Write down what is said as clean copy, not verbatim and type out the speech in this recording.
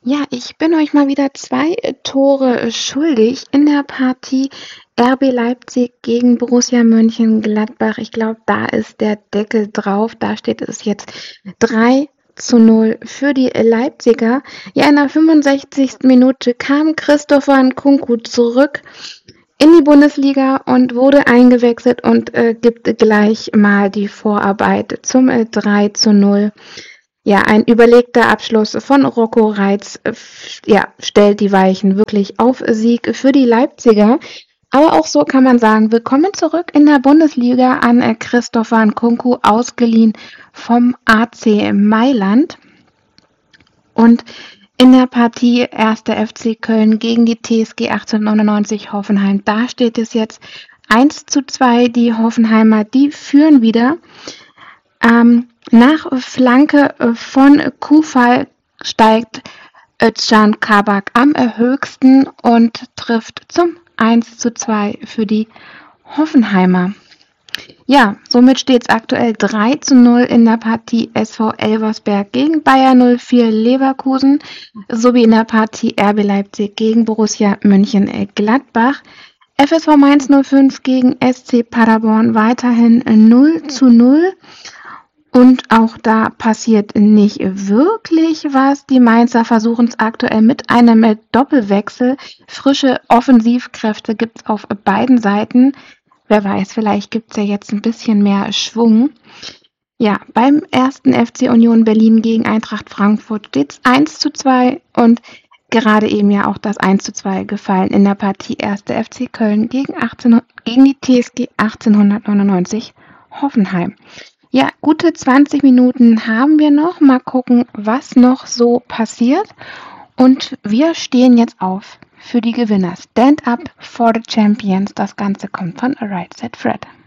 Ja, ich bin euch mal wieder 2 Tore schuldig in der Partie RB Leipzig gegen Borussia Mönchengladbach. Ich glaube, da ist der Deckel drauf. Da steht es jetzt 3:0 für die Leipziger. Ja, in der 65. Minute kam Christopher Nkunku zurück in die Bundesliga und wurde eingewechselt und gibt gleich mal die Vorarbeit zum 3:0. Ja, ein überlegter Abschluss von Rocco Reitz ja, stellt die Weichen wirklich auf Sieg für die Leipziger. Aber auch so kann man sagen, willkommen zurück in der Bundesliga an Christopher Nkunku, ausgeliehen vom AC Mailand. Und in der Partie 1. FC Köln gegen die TSG 1899 Hoffenheim, da steht es jetzt 1:2. Die Hoffenheimer, die führen wieder. Nach Flanke von Kufal steigt Özcan Kabak am höchsten und trifft zum 1:2 für die Hoffenheimer. Ja, somit steht es aktuell 3:0 in der Partie SV Elversberg gegen Bayer 04 Leverkusen sowie in der Partie RB Leipzig gegen Borussia Mönchengladbach. FSV Mainz 05 gegen SC Paderborn weiterhin 0:0. Und auch da passiert nicht wirklich was. Die Mainzer versuchen es aktuell mit einem Doppelwechsel. Frische Offensivkräfte gibt es auf beiden Seiten. Wer weiß, vielleicht gibt es ja jetzt ein bisschen mehr Schwung. Ja, beim 1. FC Union Berlin gegen Eintracht Frankfurt steht es 1:2 und gerade eben ja auch das 1:2 gefallen in der Partie 1. FC Köln gegen die TSG 1899 Hoffenheim. Ja, gute 20 Minuten haben wir noch. Mal gucken, was noch so passiert. Und wir stehen jetzt auf für die Gewinner. Stand up for the champions. Das Ganze kommt von Right Set Fred.